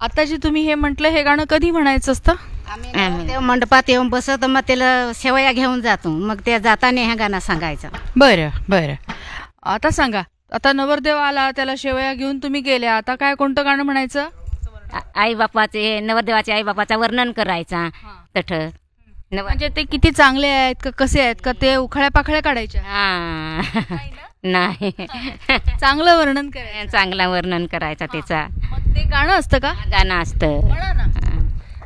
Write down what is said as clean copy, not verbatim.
आता जे तुम्ही हे म्हटलं हे गाणं कधी म्हणायचं असतं? तेव्हा मंडपात येऊन बसत मग त्याला शेवया घेऊन जातो, मग त्या जाताना ह्या गाणं सांगायचं. बरं बरं. आता सांगा, आता नवरदेव आला, त्याला शेवया घेऊन तुम्ही गेल्या, आता काय कोणतं गाणं म्हणायचं? आई बापाचे, नवरदेवाचे आई बापाचं वर्णन करायचा. तठ म्हणजे ते किती चांगले आहेत का कसे आहेत का ते उखाळ्या पाखळ्या काढायच्या? नाही चांगलं वर्णन करायचं. चांगला वर्णन करायचा त्याचा. मग ते गाणं असतं का? गाणं असतं. म्हणा ना.